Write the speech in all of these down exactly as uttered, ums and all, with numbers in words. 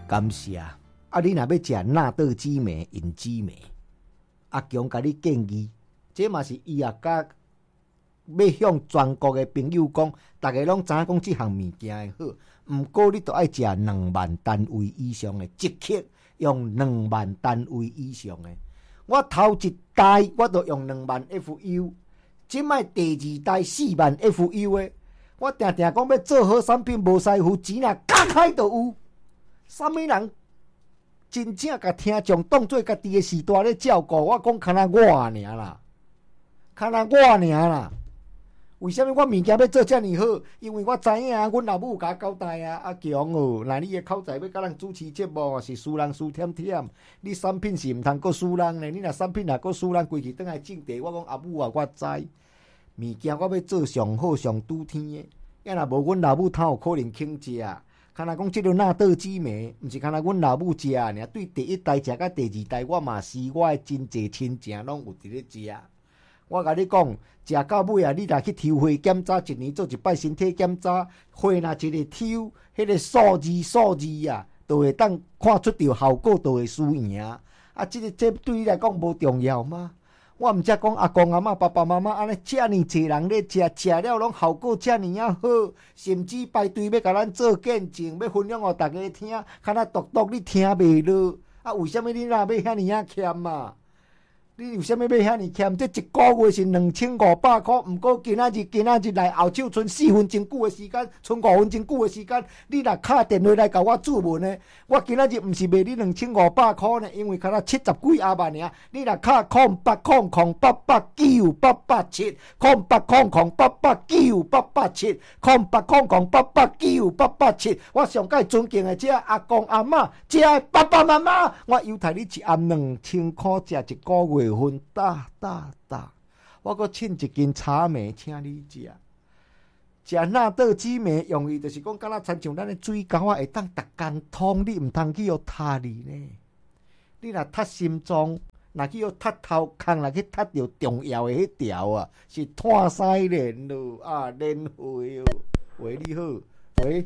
感谢。啊，你若要食纳豆紫梅、银紫梅，阿强甲你建议，这嘛是伊也甲要向全国的朋友讲，大家拢知影讲这项物件的好。毋过你都爱食两万单位以上的，一克用两万单位以上的。我头一代我都用两万 F U， 即摆第二代四万 F U 的。我定定讲要做好产品无师傅，钱若加开就有。啥物人真正甲听众当做家己的时代咧照顾？我讲敢若我尔啦，敢若我尔啦。为什么我物件要做遮尔好？因为我知影啊，阮老母有甲我交代啊，阿强哦，若你的口才要甲人主持节目，是输人输忝忝。你产品是毋通阁输人呢？你若产品若阁输人，规气转来种地，我讲阿母啊，我知。物件我要做上好上拄天的，要若无阮老母头有可能肯食。敢若讲即个纳豆紫梅，毋是敢若阮老母食尔，对第一代食甲第二代，我嘛是我的真济亲情拢有伫咧食。我甲你讲，食到尾啊，你若去抽血检查，一年做一摆身体检查，血若一个抽，迄个数字数字啊，就会当看出着效果，就会输赢。啊，即、这个这对你来讲无重要吗？我毋则讲阿公阿嬷、爸爸妈妈安尼遮尔济人咧食，食了拢效果遮尔啊好，甚至排队要甲咱做见证，要分享互大家听，敢若独独你听袂落。啊，为什么你若要遐尔啊欠啊？你为什么要遐尔欠？这一个月是两千五百块，毋过今仔日今仔日来后手剩四分钟久的时间，剩五分钟久的时间，你若敲电话来甲我注文呢？我今仔日毋是卖你两千五百块呢，因为敢若七十几阿万尔。你若敲空八空空八八九八八七，空八空空八八九八八七，空八空空八八九八八七。我上界尊敬的这阿公阿嬷，这爸爸妈妈，我犹太你一暗两千块食一个月。分大大大，我阁请一斤茶梅，请你食。食纳豆紫梅用意就是讲，敢若亲像咱的水沟啊，会当逐工通，你毋通去互塌哩呢。你若塌心脏，若去互塌头壳，若去塌着重要的迄条啊，是炭西连咯啊，连会哦。喂，你好，喂。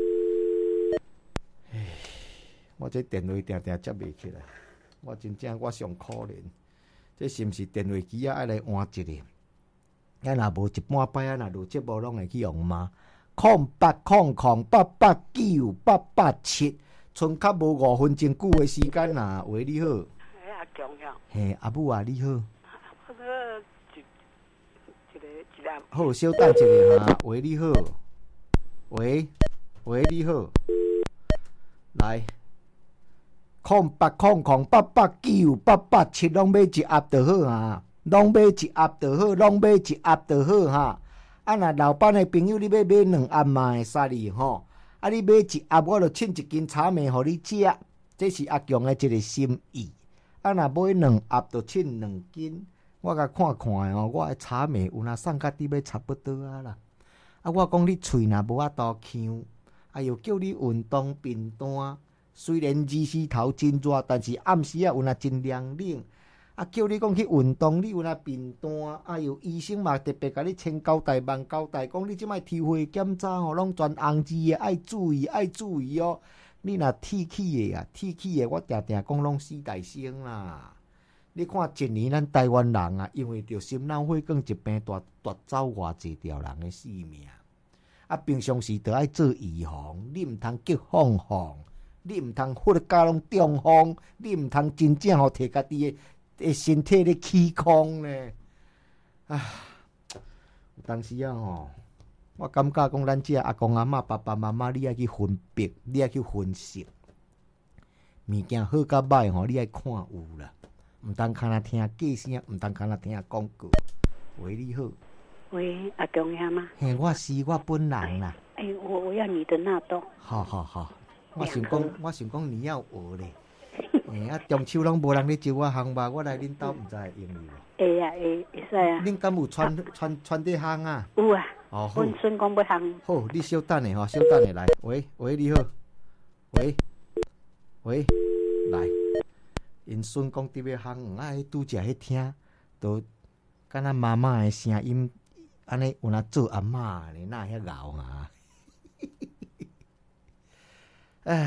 唉，我这电话定定接袂起来，我真正我上可怜。这是毋是电话机啊？爱来换一个。咱若无一半摆啊，若录节目拢会去用吗？空八空空八八九八八七，剩较无五分钟久的时间啦。喂，你好。 嘿，阿强呀。 嘿，阿母啊，你好。 那个一一个一个。 好，稍等一下哈。喂，你好。喂，喂，你好。来。空八空空八八九八八七，拢买一盒就好啊！拢买一盒就好，拢买一盒就好哈。啊，若老板的朋友，你要买两盒嘛会使哩吼。啊，你买一盒，我就请一斤茶梅互你食，这是阿强的一个心意。啊，若买两盒就请两斤，我甲看看哦，我的茶梅有若送甲你要差不多啊啦。啊，我讲你喙若无法度呛，啊又叫你运动平淡。虽然日时头真热，但是暗时啊有若真凉冷。啊，叫你讲去运动，你有若平淡。啊，有医生嘛特别甲你千交代万交代，讲你即摆抽血检查吼，拢全红字的，爱注意爱注意哦。你若铁起的啊，铁起的，我定定讲拢死大生啦。你看一年咱台湾人啊，因为着心脑血管疾病，大大走偌济条人的性命。啊，平常时着爱做预防，你毋通急放放。你毋通忽然间拢中风，你毋通真正吼摕家己的身体咧起空呢。啊，有当时啊吼，我感觉讲咱这阿公阿嬷、爸爸妈妈，你爱去分别，你爱去分析，物件好甲歹吼，你爱看有啦，毋通看若听价声，毋通看若听广告。喂，你好。 喂，阿强呀吗？ 嘿，我是我本人啦。 哎，我我要你的纳豆。 好好好。我想讲，我想讲你要学咧，哎啊，中秋拢无人咧招我烘吧，我来恁兜毋知会用哩无？ 会啊，会会使啊。 恁敢有穿穿穿伫烘啊？ 有啊。 哦，好。 阮孙讲要烘。 好，你稍等下吼，稍等下来。喂喂，你好。喂喂，来。因孙讲伫要烘，啊，迄拄则迄听，都敢若妈妈的声音，安尼有若做阿嬷咧，哪遐咬啊？哎，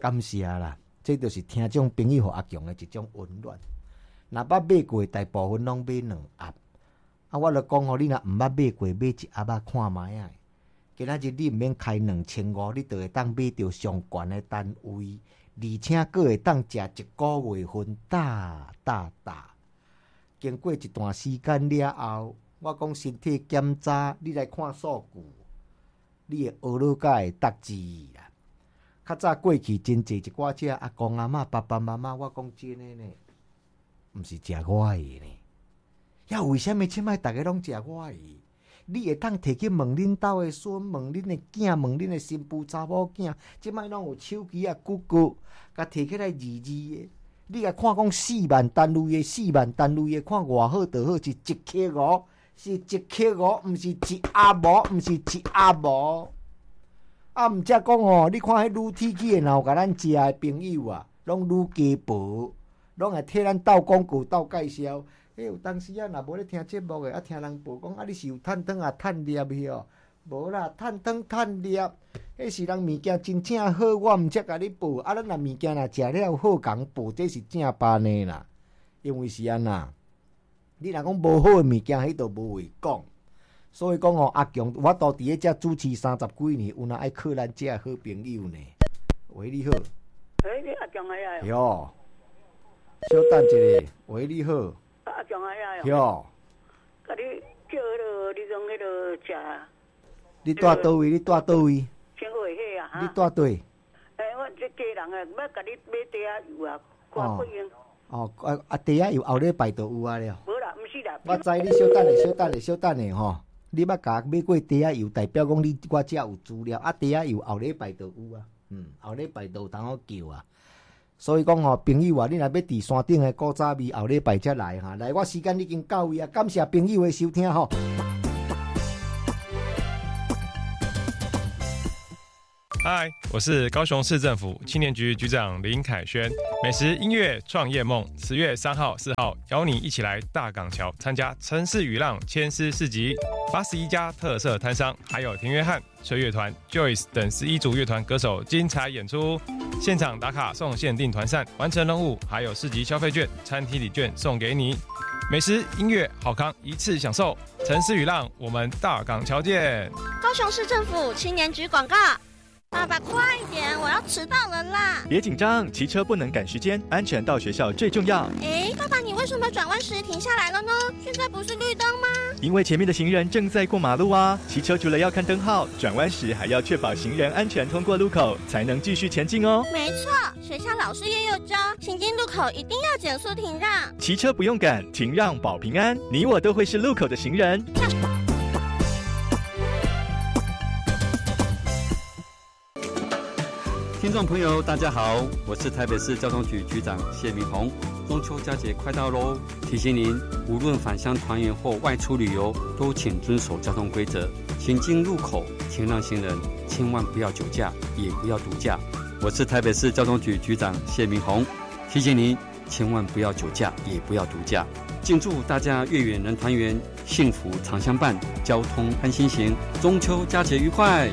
感谢啦，这就是听众朋友和阿强的一种温暖。若捌买过，大部分拢买两盒。啊，我著讲吼，你若毋捌买过，买一盒仔看卖啊。今仔日你毋免开两千五，你就会当买到上悬的单位，而且佫会当食一个月份大大大。经过一段时间了后，我讲身体检查，你来看数据，你的学老甲会得志啦。较早过去真济一寡只阿公阿嬷、爸爸妈妈，我讲真诶呢，毋是食我的呢。呀，为什么即摆大家拢食我的？你会当摕去问恁兜的孙，问恁的囝，问恁的新妇查某囝，即摆拢有手机啊、谷歌，甲摕起来字字的。你甲看讲四万单位的，四万单位的，看偌好就好，是一克五，是一克五，毋是一阿无，毋是一阿无。啊，毋则讲哦，你看迄愈铁器的，若有甲咱食的朋友啊，拢愈加薄，拢会替咱斗广告、斗介绍。迄有当时啊，若无咧听节目的，啊听人报讲，啊你是有趁汤啊趁粒去哦？无啦，趁汤趁粒，迄是人物件真正好，我毋则甲你报。啊，咱若物件若食了好共报，这是正办的啦。因为是安那，你若讲无好的物件，迄都无话讲。所以讲哦，阿强，我都伫咧遮主持三十几年，有哪爱靠咱遮好朋友呢？喂，你好。 诶，你阿强来啊？ 哟，小等一下，喂，你好。 阿强来啊？ 哟。 甲你叫迄落，你讲迄落食。 你住倒位？你住倒位？ 新会迄啊？ 你住倒？诶， 我这家人啊，要甲你买茶油啊，看不用。 哦，啊啊，茶油后礼拜就有啊了。 无啦，毋是啦。 我知你小等下，小等下，小等下吼。你捌甲买过茶油，代表讲你我遮有资料。啊，茶油后礼拜就有啊。嗯，后礼拜就有通好叫啊。所以讲吼，朋友啊，你若要伫山顶的古早味，后礼拜才来哈。来，我时间已经到位啊，感谢朋友的收听吼。 嗨，我是高雄市政府青年局局长林凯轩。美食音乐创业梦，十月三号、四号邀你一起来大港桥参加城市语浪千诗市集，八十一家特色摊商，还有田约翰、吹乐团、Joyce 等十一组乐团歌手精彩演出。现场打卡送限定团扇，完成任务还有市集消费券、餐厅礼券送给你。美食、音乐、好康一次享受，城市语浪，我们大港桥见。 高雄市政府青年局广告。爸爸，快一点，我要迟到了啦！ 别紧张，骑车不能赶时间，安全到学校最重要。 哎，爸爸，你为什么转弯时停下来了呢？现在不是绿灯吗？ 因为前面的行人正在过马路啊！骑车除了要看灯号，转弯时还要确保行人安全通过路口，才能继续前进哦。 没错，学校老师也有教，行经路口一定要减速停让。 骑车不用赶，停让保平安，你我都会是路口的行人。 听众朋友，大家好，我是台北市交通局局长谢明宏。中秋佳节快到喽，提醒您，无论返乡团圆或外出旅游，都请遵守交通规则，行经路口停让行人，千万不要酒驾，也不要毒驾。我是台北市交通局局长谢明宏，提醒您，千万不要酒驾，也不要毒驾。敬祝大家月圆人团圆，幸福常相伴，交通安心行，中秋佳节愉快。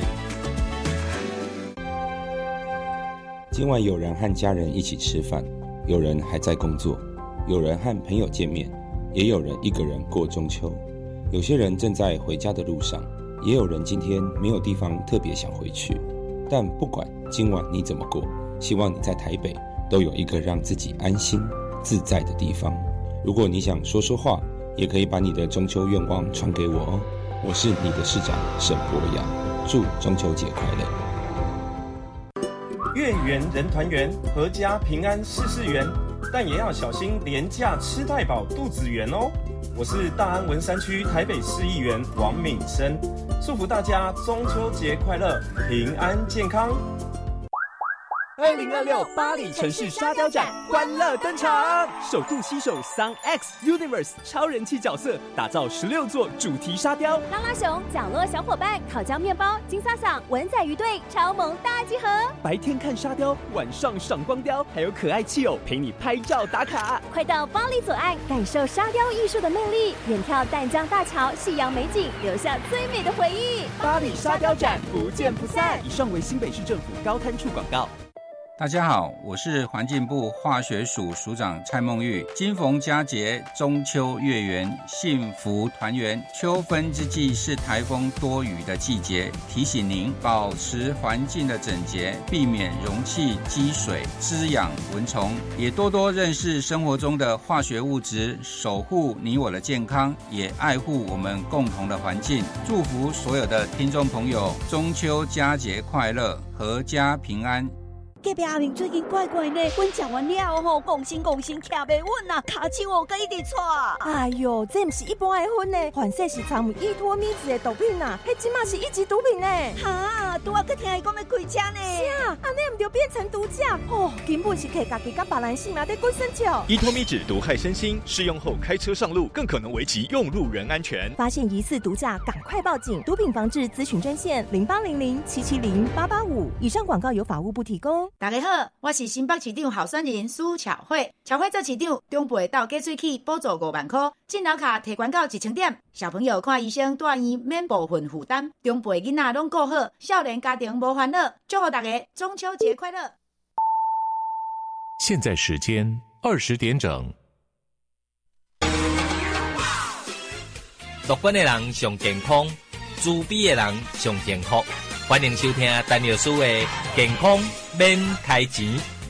今晚有人和家人一起吃饭，有人还在工作，有人和朋友见面，也有人一个人过中秋。有些人正在回家的路上，也有人今天没有地方特别想回去。但不管今晚你怎么过，希望你在台北都有一个让自己安心自在的地方。如果你想说说话，也可以把你的中秋愿望传给我哦。我是你的市长沈博阳，祝中秋节快乐。 月圆人团圆，阖家平安事事圆，但也要小心廉价吃太饱肚子圆哦。我是大安文山区台北市议员王敏生，祝福大家中秋节快乐，平安健康。 二零二六巴黎城市沙雕展欢乐登场，首度携手 Sun X Universe 超人气角色，打造十六座主题沙雕， 拉拉熊、角落小伙伴、烤焦面包、金萨桑、文仔鱼队超萌大集合。 白天看沙雕，晚上赏光雕，还有可爱气友陪你拍照打卡。 快到巴黎左岸，感受沙雕艺术的魅力，远眺淡江大桥、夕阳美景，留下最美的回忆。 巴黎沙雕展不见不散。以上为新北市政府高滩处广告。 大家好，我是环境部化学署署长蔡孟玉。今逢佳节，中秋月圆，幸福团圆。秋分之际是台风多雨的季节，提醒您保持环境的整洁，避免容器积水，滋养蚊虫，也多多认识生活中的化学物质，守护你我的健康，也爱护我们共同的环境。祝福所有的听众朋友中秋佳节快乐，阖家平安。 隔壁阿明最近怪怪呢，阮食完了吼，讲心讲心徛袂稳啊，骹手哦，佮一直喘。哎哟，这毋是一般的昏呢，反正是掺有依托咪子的毒品啊，迄即马是一级毒品呢。哈，拄啊，佮听伊讲要开车呢。是啊，安尼毋就变成毒驾哦，根本是摕家己甲别人性命在过生笑。 依托咪酯毒害身心，适用后开车上路更可能危及用路人安全。 发现疑似毒驾，赶快报警。毒品防治咨询专线零八零零七七零八八五。以上广告由法务部提供。 大家好，我是新北市长候选人苏巧慧。巧慧做市长，中辈到加水器补助五万块，进楼卡提悬到一千点。小朋友看医生住院免部分负担，中辈囡仔拢顾好，少年家庭无烦恼。祝福大家中秋节快乐！ 现在时间二十点整。 乐观的人上健康，自卑的人上幸福。欢迎收听陈老师的健康免开钱。